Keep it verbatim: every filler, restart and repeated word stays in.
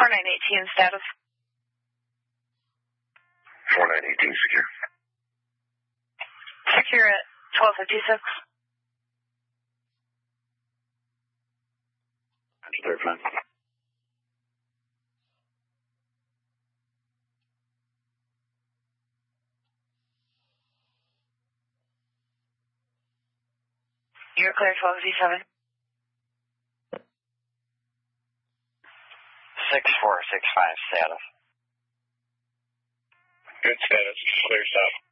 four nine eighteen status. four nine eighteen secure. Secure at twelve fifty-six. That's third flight. You're clear twelve fifty-seven. six four six five status. Good status. Clear stop.